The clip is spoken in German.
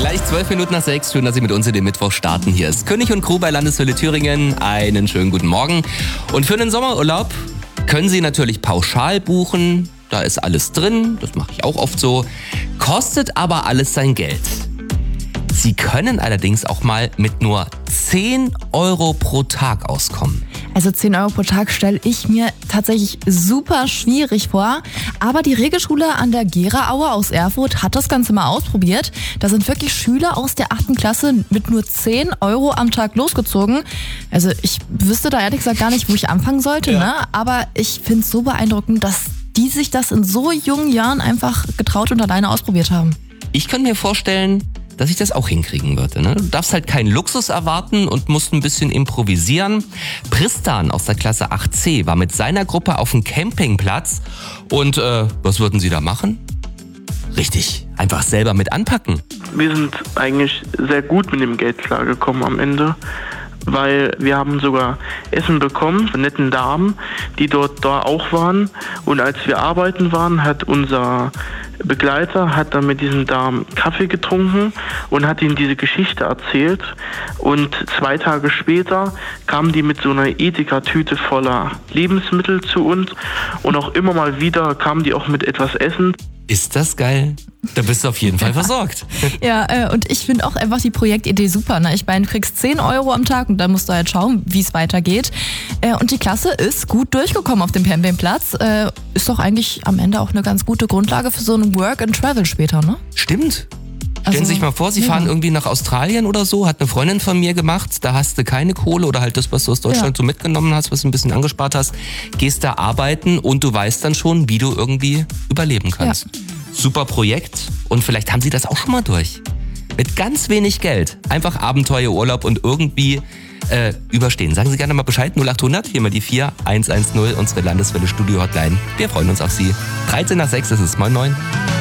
Gleich 6:12. Schön, dass Sie mit uns in den Mittwoch starten. Hier ist König und Crew bei Landeswelle Thüringen. Einen schönen guten Morgen. Und für den Sommerurlaub können Sie natürlich pauschal buchen. Da ist alles drin. Das mache ich auch oft so. Kostet aber alles sein Geld. Sie können allerdings auch mal mit nur 10 Euro pro Tag auskommen. Also 10 Euro pro Tag stelle ich mir tatsächlich super schwierig vor. Aber die Regelschule an der Geraaue aus Erfurt hat das Ganze mal ausprobiert. Da sind wirklich Schüler aus der 8. Klasse mit nur 10 Euro am Tag losgezogen. Also ich wüsste da ehrlich gesagt gar nicht, wo ich anfangen sollte. Ja. Ne? Aber ich finde es so beeindruckend, dass die sich das in so jungen Jahren einfach getraut und alleine ausprobiert haben. Ich kann mir vorstellen, dass ich das auch hinkriegen würde. Ne? Du darfst halt keinen Luxus erwarten und musst ein bisschen improvisieren. Pristan aus der Klasse 8c war mit seiner Gruppe auf dem Campingplatz. Und was würden Sie da machen? Richtig, einfach selber mit anpacken. Wir sind eigentlich sehr gut mit dem Geld klargekommen am Ende, weil wir haben sogar Essen bekommen von netten Damen, die dort da auch waren. Und als wir arbeiten waren, hat unser Begleiter dann mit diesen Damen Kaffee getrunken und hat ihnen diese Geschichte erzählt. Und 2 Tage später kamen die mit so einer Edeka-Tüte voller Lebensmittel zu uns. Und auch immer mal wieder kamen die auch mit etwas Essen. Ist das geil? Da bist du auf jeden Fall versorgt. Ja, und ich finde auch einfach die Projektidee super. Ne? Ich meine, du kriegst 10 Euro am Tag und dann musst du halt schauen, wie es weitergeht. Und die Klasse ist gut durchgekommen auf dem Campingplatz. Ist doch eigentlich am Ende auch eine ganz gute Grundlage für so ein Work and Travel später, ne? Stimmt. Stellen Sie sich mal vor, Sie fahren irgendwie nach Australien oder so, hat eine Freundin von mir gemacht, da hast du keine Kohle oder halt das, was du aus Deutschland so mitgenommen hast, was du ein bisschen angespart hast, gehst da arbeiten und du weißt dann schon, wie du irgendwie überleben kannst. Ja. Super Projekt und vielleicht haben Sie das auch schon mal durch. Mit ganz wenig Geld, einfach Abenteuerurlaub und irgendwie überstehen. Sagen Sie gerne mal Bescheid, 0800, hier mal die 4110, unsere Landeswelle Studio Hotline. Wir freuen uns auf Sie. 13 nach 6 ist es, moin moin.